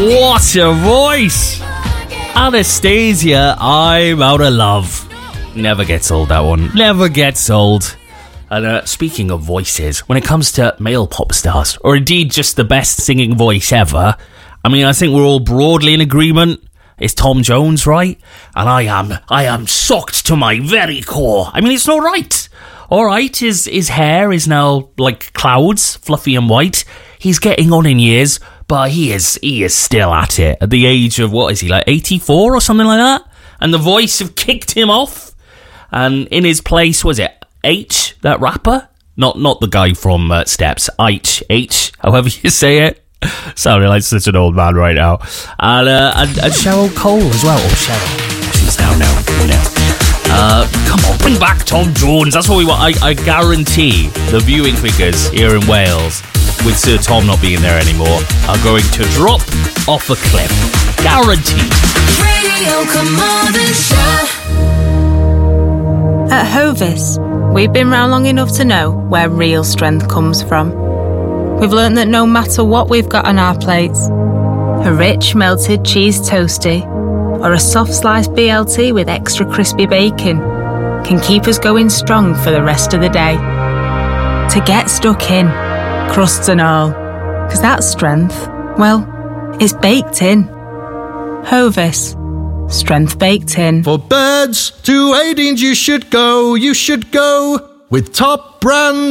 What a voice! Anastasia, I'm out of love. Never gets old, that one. Never gets old. And speaking of voices, when it comes to male pop stars, or indeed just the best singing voice ever, I mean, I think we're all broadly in agreement. It's Tom Jones, right? And I am shocked to my very core. I mean, it's all right. All right, his hair is now like clouds, fluffy and white. He's getting on in years, but he is still at it. At the age of, what is he, like 84 or something like that? And the voice have kicked him off. And in his place, was it H, that rapper? Not the guy from Steps. H, however you say it. Sounding like such an old man right now. And Cheryl Cole as well. Or Cheryl. She's now, no. Come on, bring back Tom Jones. That's what we want. I guarantee the viewing figures here in Wales, with Sir Tom not being there anymore, are going to drop off a cliff. Guaranteed. Radio Carmarthen Show. At Hovis, we've been round long enough to know where real strength comes from. We've learnt that no matter what we've got on our plates, a rich melted cheese toastie or a soft sliced BLT with extra crispy bacon can keep us going strong for the rest of the day. To get stuck in, crusts and all, because that strength, well, it's baked in. Hovis. Strength baked in. For birds to 18 you should go with top brand